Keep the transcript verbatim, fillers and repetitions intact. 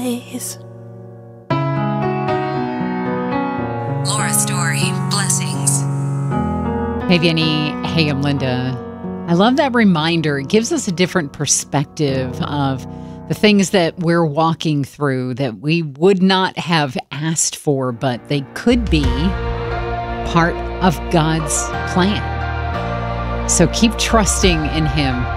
days. Laura Story, blessings. Hey, Vinny. Hey, I'm Linda. I love that reminder. It gives us a different perspective of the things that we're walking through that we would not have asked for, but they could be part of God's plan. So keep trusting in Him